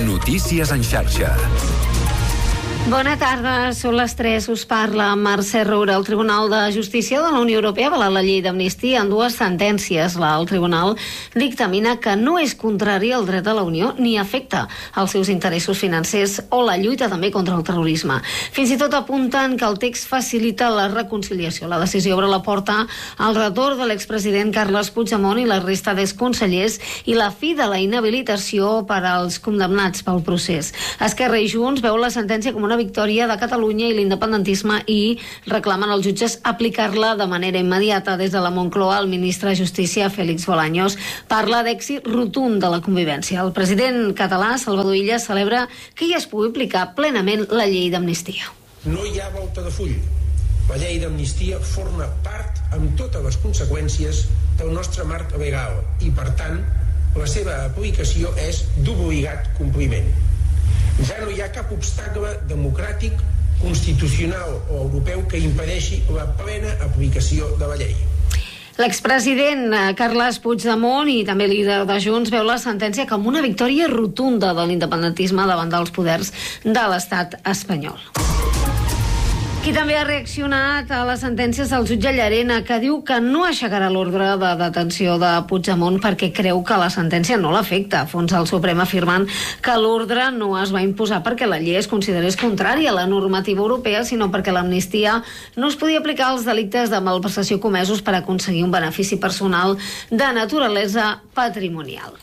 Notícies en xarxa. Bona tarda, són les 3, us parla Mercè Roura. El Tribunal de Justícia de la Unió Europea ha avalat la llei d'amnistia en 2 sentències. El Tribunal dictamina que no és contrari al dret de la Unió ni afecta els seus interessos financers o la lluita també contra el terrorisme. Fins i tot apunten que el text facilita la reconciliació. La decisió obre la porta al retorn de l'expresident Carles Puigdemont i la resta d'exconsellers i la fi de la inhabilitació per als condemnats pel procés. Esquerra i Junts veu la sentència com una victòria de Catalunya i l'independentisme i reclamen als jutges aplicar-la de manera immediata. Des de la Moncloa, el ministre de Justícia, Félix Bolaños, parla d'èxit rotund de la convivència. El president català, Salvador Illa, celebra que hi es pugui aplicar plenament la llei d'amnistia. No hi ha volta de full. La llei d'amnistia forma part amb totes les conseqüències del nostre marc legal i, per tant, la seva aplicació és d'obligat compliment. Ja no hi ha cap obstacle democràtic, constitucional o europeu que impedeixi la plena aplicació de la llei. L'expresident Carles Puigdemont i també líder de Junts veu la sentència com una victòria rotunda de l'independentisme davant dels poders de l'estat espanyol. Qui també ha reaccionat a les sentències del jutge Llarena, que diu que no aixecarà l'ordre de detenció de Puigdemont perquè creu que la sentència no l'afecta. Fons al Suprem afirmant que l'ordre no es va imposar perquè la llei es considerés contrària a la normativa europea, sinó perquè l'amnistia no es podia aplicar als delictes de malversació comesos per aconseguir un benefici personal de naturalesa patrimonial.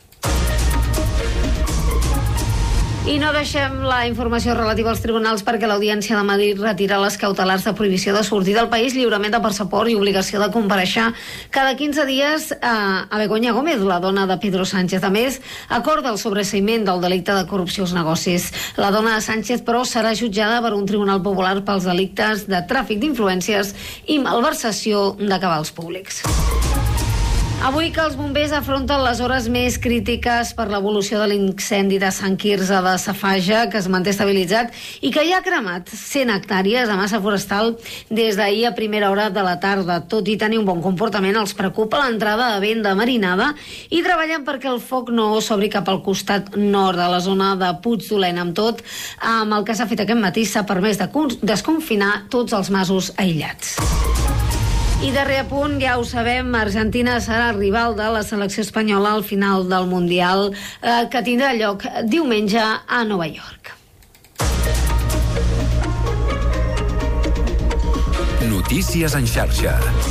I no deixem la informació relativa als tribunals perquè l'Audiència de Madrid retira les cautelars de prohibició de sortir del país, lliurament de passaport i obligació de comparèixer cada 15 dies a Begoña Gómez, la dona de Pedro Sánchez. A més, acorda el sobreseïment del delicte de corrupció als negocis. La dona de Sánchez, però, serà jutjada per un tribunal popular pels delictes de tràfic d'influències i malversació de cabals públics. Avui que els bombers afronten les hores més crítiques per l'evolució de l'incendi de Sant Quirze de Safaja, que es manté estabilitzat i que ja ha cremat 100 hectàrees de massa forestal des d'ahir a primera hora de la tarda. Tot i tenir un bon comportament, els preocupa l'entrada de vent de marinada i treballen perquè el foc no s'obri cap al costat nord de la zona de Puigdolent. Amb tot, amb el que s'ha fet aquest matí, s'ha permès desconfinar tots els masos aïllats. I darrer apunt, ja ho sabem, Argentina serà rival de la selecció espanyola al final del Mundial que tindrà lloc diumenge a Nova York. Notícies en xarxa.